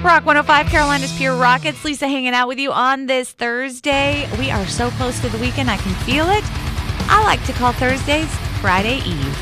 Rock 105, Carolina's Pure Rockets. Lisa hanging out with you on this Thursday. We are so close to the weekend, I can feel it. I like to call Thursdays Friday Eve.